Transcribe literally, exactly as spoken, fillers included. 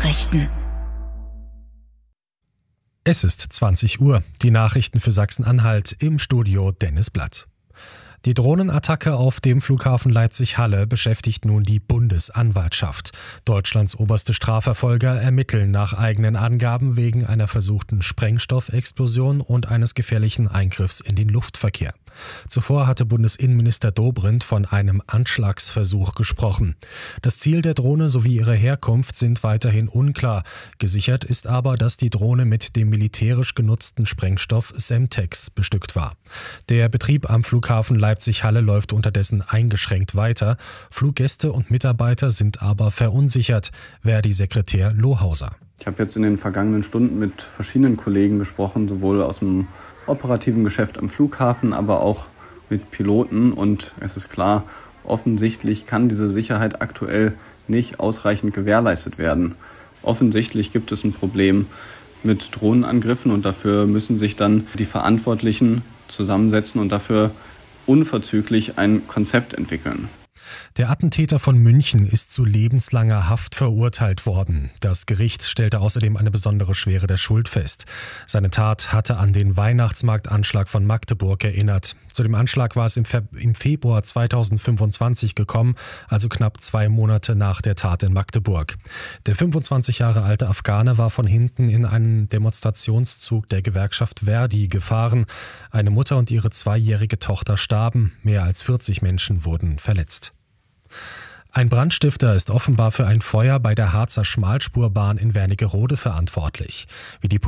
Nachrichten. Es ist zwanzig Uhr. Die Nachrichten für Sachsen-Anhalt, im Studio Dennis Blatt. Die Drohnenattacke auf dem Flughafen Leipzig-Halle beschäftigt nun die Bundesanwaltschaft. Deutschlands oberste Strafverfolger ermitteln nach eigenen Angaben wegen einer versuchten Sprengstoffexplosion und eines gefährlichen Eingriffs in den Luftverkehr. Zuvor hatte Bundesinnenminister Dobrindt von einem Anschlagsversuch gesprochen. Das Ziel der Drohne sowie ihre Herkunft sind weiterhin unklar. Gesichert ist aber, dass die Drohne mit dem militärisch genutzten Sprengstoff Semtex bestückt war. Der Betrieb am Flughafen Leipzig-Halle läuft unterdessen eingeschränkt weiter. Fluggäste und Mitarbeiter sind aber verunsichert. Verdi-Sekretär Lohauser. Ich habe jetzt in den vergangenen Stunden mit verschiedenen Kollegen gesprochen, sowohl aus dem operativen Geschäft am Flughafen, aber auch mit Piloten. Und es ist klar, offensichtlich kann diese Sicherheit aktuell nicht ausreichend gewährleistet werden. Offensichtlich gibt es ein Problem mit Drohnenangriffen und dafür müssen sich dann die Verantwortlichen zusammensetzen und dafür unverzüglich ein Konzept entwickeln. Der Attentäter von München ist zu lebenslanger Haft verurteilt worden. Das Gericht stellte außerdem eine besondere Schwere der Schuld fest. Seine Tat hatte an den Weihnachtsmarktanschlag von Magdeburg erinnert. Zu dem Anschlag war es im, Fe- im Februar zweitausendfünfundzwanzig gekommen, also knapp zwei Monate nach der Tat in Magdeburg. Der fünfundzwanzig Jahre alte Afghane war von hinten in einen Demonstrationszug der Gewerkschaft Verdi gefahren. Eine Mutter und ihre zweijährige Tochter starben. Mehr als vierzig Menschen wurden verletzt. Ein Brandstifter ist offenbar für ein Feuer bei der Harzer Schmalspurbahn in Wernigerode verantwortlich. Wie die